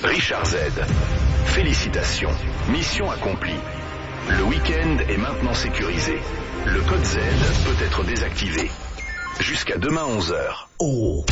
Richard Z. Félicitations. Mission accomplie. Le week-end est maintenant sécurisé. Le code Z peut être désactivé. Jusqu'à demain 11h.